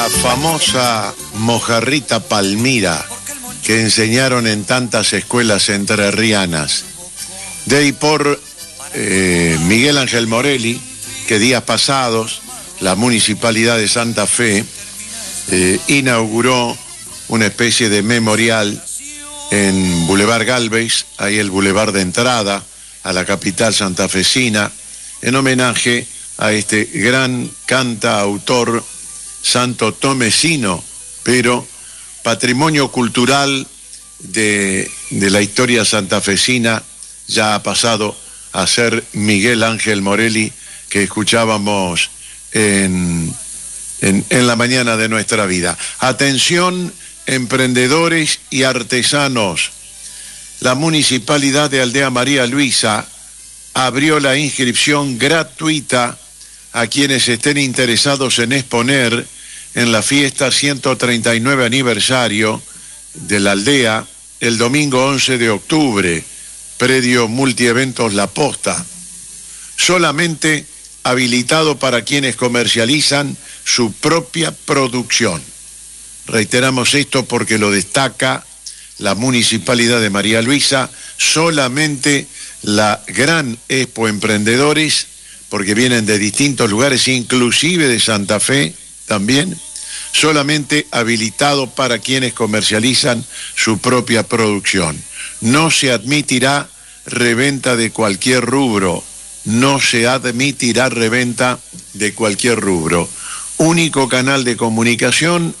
La famosa mojarrita Palmira que enseñaron en tantas escuelas entrerrianas. De ahí por Miguel Ángel Morelli, que días pasados la Municipalidad de Santa Fe inauguró una especie de memorial en Boulevard Galvez, ahí el boulevard de entrada a la capital santafesina, en homenaje a este gran cantautor santo tomecino, pero patrimonio cultural de la historia santafesina. Ya ha pasado a ser Miguel Ángel Morelli, que escuchábamos en la mañana de nuestra vida. Atención, emprendedores y artesanos. La Municipalidad de Aldea María Luisa abrió la inscripción gratuita a quienes estén interesados en exponer en la fiesta 139 aniversario de la aldea el domingo 11 de octubre, predio Multieventos La Posta. Solamente habilitado para quienes comercializan su propia producción. Reiteramos esto porque lo destaca la Municipalidad de María Luisa, solamente la gran Expo Emprendedores, porque vienen de distintos lugares, inclusive de Santa Fe también, solamente habilitado para quienes comercializan su propia producción. No se admitirá reventa de cualquier rubro, no se admitirá reventa de cualquier rubro. Único canal de comunicación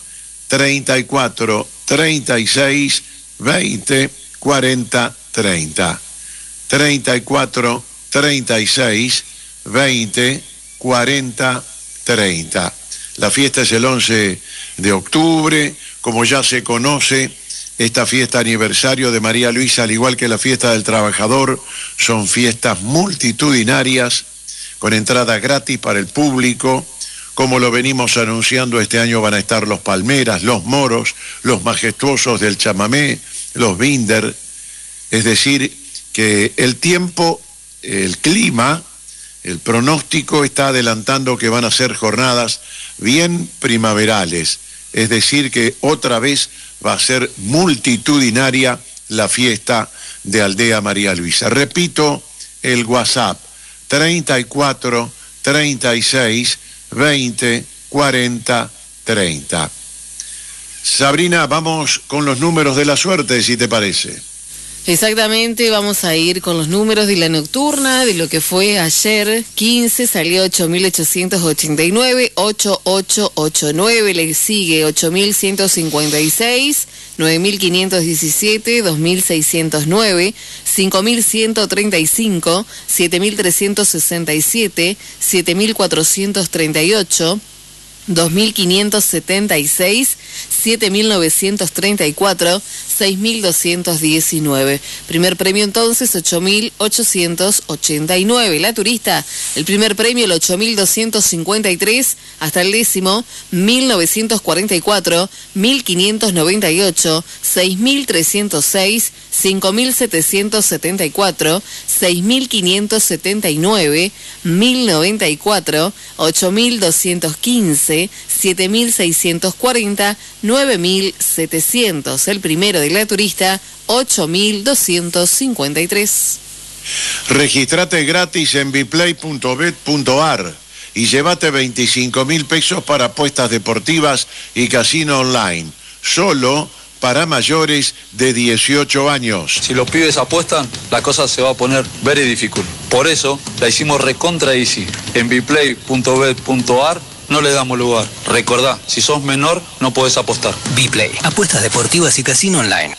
34 36 20 40 30. 34 36 20 40 30. La fiesta es el 11 de octubre, como ya se conoce. Esta fiesta aniversario de María Luisa, al igual que la fiesta del trabajador, son fiestas multitudinarias con entrada gratis para el público. Como lo venimos anunciando, este año van a estar los Palmeras, los Moros, los Majestuosos del Chamamé, los Binder. Es decir, que el tiempo, el clima, el pronóstico está adelantando que van a ser jornadas bien primaverales. Es decir, que otra vez va a ser multitudinaria la fiesta de Aldea María Luisa. Repito, el WhatsApp 34 36 20 40 30. Sabrina, vamos con los números de la suerte, si te parece. Exactamente, vamos a ir con los números de la nocturna, de lo que fue ayer. 15 salió 8.889, 8889, le sigue 8.156, 9.517, 2.609, 5.135, 7.367, 7.438, 2.576, 7.934, 6.219. Primer premio entonces 8.889. La turista, el primer premio el 8.253, hasta el décimo 1.944, 1.598, 6.306, 5.774, 6.579, 1.094, 8.215, 7.640, 9.700. El primero de la turista, 8.253. Regístrate gratis en biplay.bet.ar y llévate 25.000 pesos para apuestas deportivas y casino online. Solo para mayores de 18 años. Si los pibes apuestan, la cosa se va a poner very difficult. Por eso la hicimos recontra easy. En biplay.bet.ar no le damos lugar. Recordá, si sos menor, no podés apostar. Biplay, apuestas deportivas y casino online.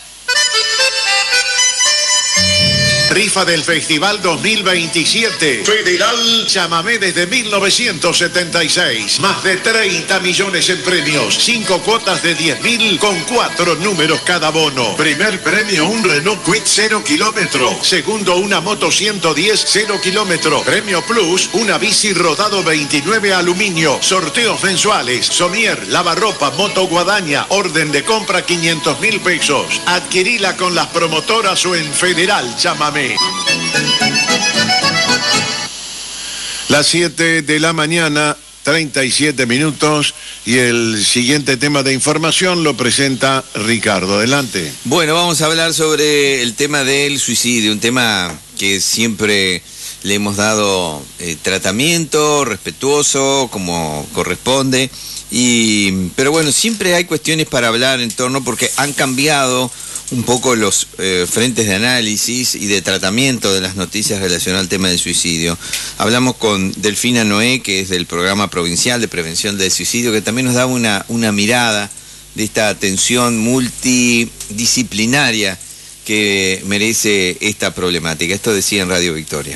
Rifa del Festival 2027. Federal Chamamé desde 1976. Más de 30 millones en premios. 5 cuotas de 10.000 con 4 números cada bono. Primer premio, un Renault Kwid 0 kilómetro. Segundo, una moto 110 0 kilómetro. Premio Plus, una bici rodado 29 aluminio. Sorteos mensuales. Somier, lavarropa, moto guadaña. Orden de compra 500.000 pesos. Adquirila con las promotoras o en Federal Chamamé. Las 7 de la mañana 37 minutos y el siguiente tema de información lo presenta Ricardo. Adelante. Bueno, vamos a hablar sobre el tema del suicidio, un tema que siempre le hemos dado tratamiento respetuoso, como corresponde, pero bueno, siempre hay cuestiones para hablar en torno, porque han cambiado un poco los frentes de análisis y de tratamiento de las noticias relacionadas al tema del suicidio. Hablamos con Delfina Noé, que es del Programa Provincial de Prevención del Suicidio, que también nos da una mirada de esta atención multidisciplinaria que merece esta problemática. Esto decía en Radio Victoria.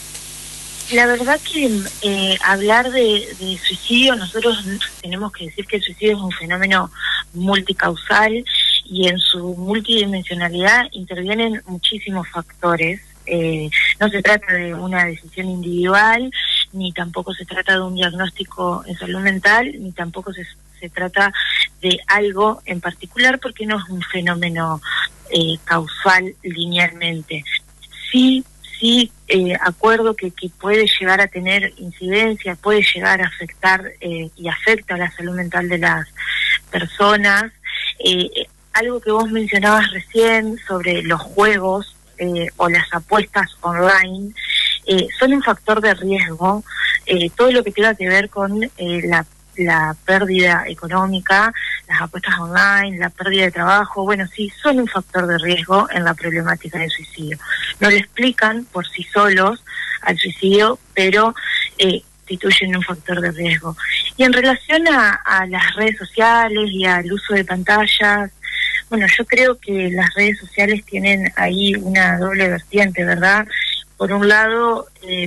La verdad que hablar de suicidio, nosotros tenemos que decir que el suicidio es un fenómeno multicausal y en su multidimensionalidad intervienen muchísimos factores. No se trata de una decisión individual, ni tampoco se trata de un diagnóstico en salud mental, ni tampoco se trata de algo en particular, porque no es un fenómeno causal linealmente. Sí, acuerdo que puede llegar a tener incidencia, puede llegar a afectar y afecta a la salud mental de las personas. Algo que vos mencionabas recién sobre los juegos o las apuestas online son un factor de riesgo. Todo lo que tenga que ver con la pérdida económica, las apuestas online, la pérdida de trabajo, bueno, sí, son un factor de riesgo en la problemática del suicidio. No le explican por sí solos al suicidio, pero constituyen un factor de riesgo. Y en relación a las redes sociales y al uso de pantallas, bueno, yo creo que las redes sociales tienen ahí una doble vertiente, ¿verdad? Por un lado,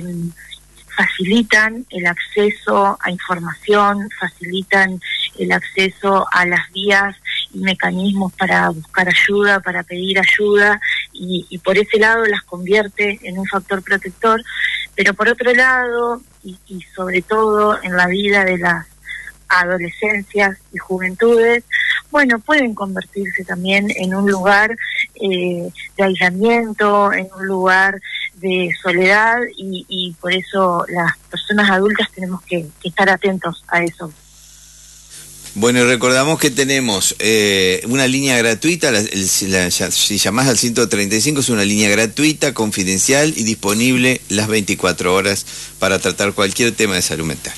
facilitan el acceso a información, facilitan el acceso a las vías y mecanismos para buscar ayuda, para pedir ayuda, y por ese lado las convierte en un factor protector, pero por otro lado, y sobre todo en la vida de las adolescencias y juventudes, bueno, pueden convertirse también en un lugar de aislamiento, en un lugar de soledad, y por eso las personas adultas tenemos que estar atentos a eso. Bueno, y recordamos que tenemos una línea gratuita, si llamás al 135 es una línea gratuita, confidencial y disponible las 24 horas para tratar cualquier tema de salud mental.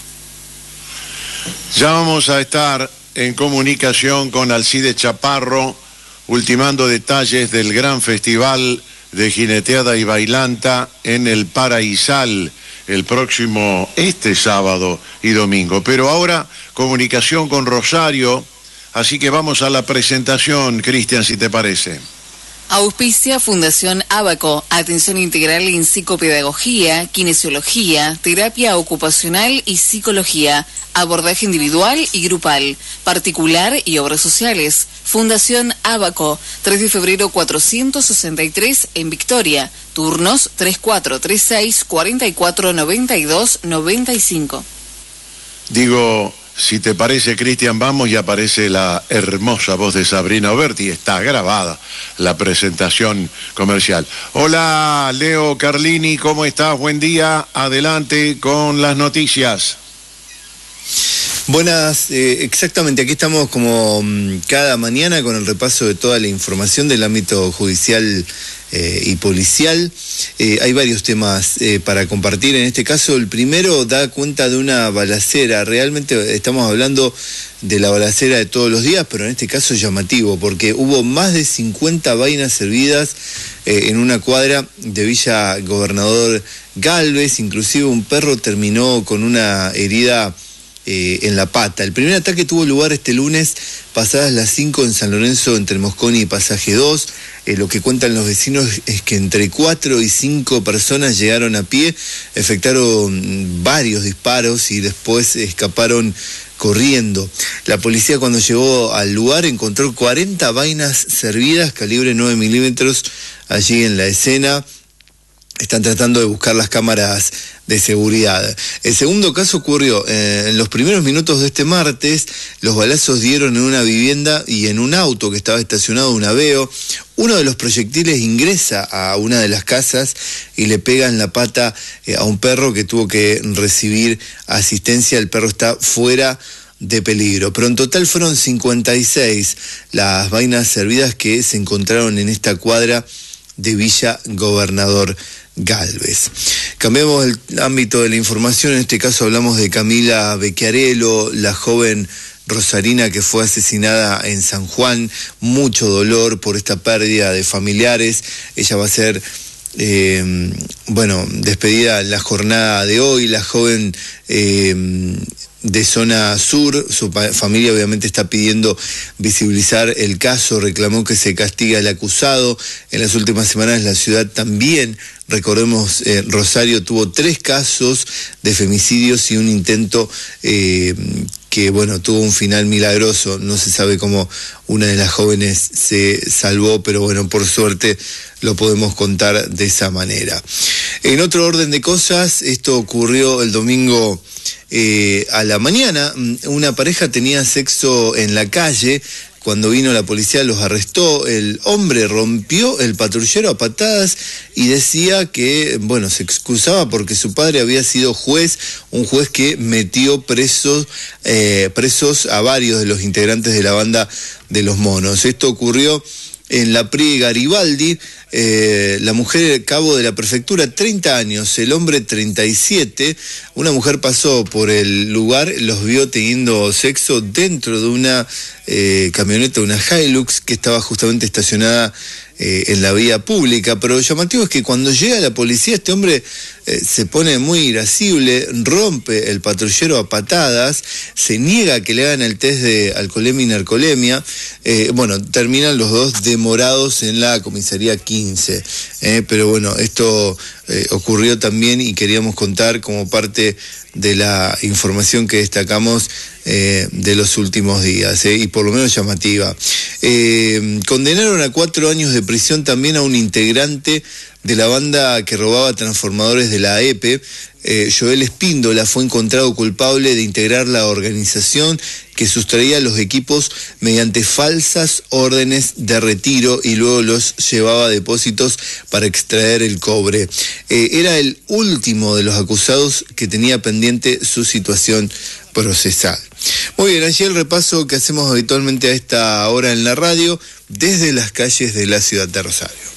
Ya vamos a estar en comunicación con Alcide Chaparro, ultimando detalles del gran festival de jineteada y bailanta en el Paraísal el próximo sábado y domingo. Pero ahora comunicación con Rosario, así que vamos a la presentación, Cristian, si te parece. Auspicia Fundación Ábaco, atención integral en psicopedagogía, kinesiología, terapia ocupacional y psicología, abordaje individual y grupal, particular y obras sociales. Fundación Ábaco, 3 de febrero 463 en Victoria, turnos 3436 44 92 95. Digo, si te parece, Cristian, vamos, y aparece la hermosa voz de Sabrina Oberti. Está grabada la presentación comercial. Hola, Leo Carlini, ¿cómo estás? Buen día, adelante con las noticias. Buenas, exactamente, aquí estamos como cada mañana con el repaso de toda la información del ámbito judicial y policial. Hay varios temas para compartir. En este caso, el primero da cuenta de una balacera. Realmente estamos hablando de la balacera de todos los días, pero en este caso es llamativo, porque hubo más de 50 vainas servidas en una cuadra de Villa Gobernador Galvez. Inclusive un perro terminó con una herida en la pata. El primer ataque tuvo lugar este lunes pasadas las 5 en San Lorenzo, entre Mosconi y Pasaje 2. Lo que cuentan los vecinos es que entre 4 y 5 personas llegaron a pie, efectuaron varios disparos y después escaparon corriendo. La policía, cuando llegó al lugar, encontró 40 vainas servidas calibre 9 milímetros allí en la escena. Están tratando de buscar las cámaras de seguridad. El segundo caso ocurrió en los primeros minutos de este martes. Los balazos dieron en una vivienda y en un auto que estaba estacionado, un Aveo. Uno de los proyectiles ingresa a una de las casas y le pega en la pata a un perro que tuvo que recibir asistencia. El perro está fuera de peligro. Pero en total fueron 56 las vainas servidas que se encontraron en esta cuadra de Villa Gobernador Galvez. Cambiamos el ámbito de la información. En este caso hablamos de Camila Becchiarello, la joven rosarina que fue asesinada en San Juan. Mucho dolor por esta pérdida de familiares. Ella va a ser despedida en la jornada de hoy. La joven de zona sur, su familia obviamente está pidiendo visibilizar el caso, reclamó que se castigue al acusado. En las últimas semanas la ciudad también, recordemos, Rosario tuvo 3 casos de femicidios y un intento que tuvo un final milagroso. No se sabe cómo una de las jóvenes se salvó, pero bueno, por suerte lo podemos contar de esa manera. En otro orden de cosas, esto ocurrió el domingo a la mañana. Una pareja tenía sexo en la calle. Cuando vino la policía los arrestó. El hombre rompió el patrullero a patadas y decía que, se excusaba porque su padre había sido juez, un juez que metió presos a varios de los integrantes de la banda de los monos. Esto ocurrió en la Pri Garibaldi. La mujer cabo de la prefectura, 30 años, el hombre 37. Una mujer pasó por el lugar, los vio teniendo sexo dentro de una camioneta, una Hilux, que estaba justamente estacionada en la vía pública. Pero lo llamativo es que cuando llega la policía, este hombre se pone muy irascible, rompe el patrullero a patadas, se niega a que le hagan el test de alcoholemia y narcolemia. Terminan los dos demorados en la comisaría 15. Pero esto ocurrió también y queríamos contar como parte de la información que destacamos de los últimos días, y por lo menos llamativa. Condenaron a 4 años de prisión también a un integrante de la banda que robaba transformadores de la EPE. Joel Espíndola fue encontrado culpable de integrar la organización que sustraía los equipos mediante falsas órdenes de retiro y luego los llevaba a depósitos para extraer el cobre. Era el último de los acusados que tenía pendiente su situación procesal. Muy bien, allí el repaso que hacemos habitualmente a esta hora en la radio desde las calles de la ciudad de Rosario.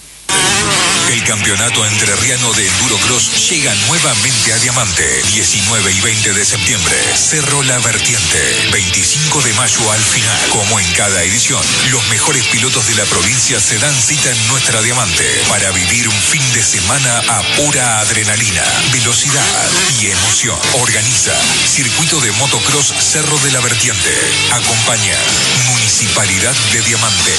El campeonato entrerriano de Endurocross llega nuevamente a Diamante. 19 y 20 de septiembre. Cerro La Vertiente. 25 de mayo al final. Como en cada edición, los mejores pilotos de la provincia se dan cita en nuestra Diamante para vivir un fin de semana a pura adrenalina, velocidad y emoción. Organiza Circuito de Motocross Cerro de La Vertiente. Acompaña Municipalidad de Diamante.